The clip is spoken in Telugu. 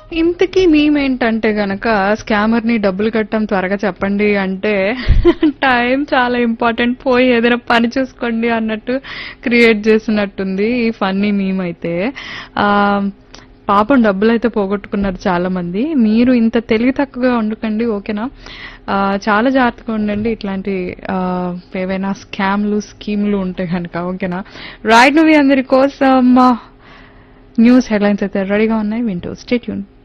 ఇంతకీ మేమేంటంటే గనక స్కామర్ ని డబ్బులు కట్టం త్వరగా చెప్పండి అంటే టైం చాలా ఇంపార్టెంట్, పోయి ఏదైనా పని చూసుకోండి అన్నట్టు క్రియేట్ చేసినట్టుంది ఈ ఫన్నీ మీమ్ అయితే. ఆ పాపం డబ్బులు అయితే పోగొట్టుకున్నారు చాలా మంది. మీరు ఇంత తెలివి తక్కువగా ఉండకండి, ఓకేనా? చాలా జాగ్రత్తగా ఉండండి ఇట్లాంటి ఆ, ఏవైనా స్కామ్లు స్కీమ్లు ఉంటే కనుక, ఓకేనా? రైట్, నువ్వు అందరి కోసం న్యూస్ హెడ్లైన్స్ అయితే రెడీగా ఉన్నాయి, వింటూ స్టే ట్యూన్.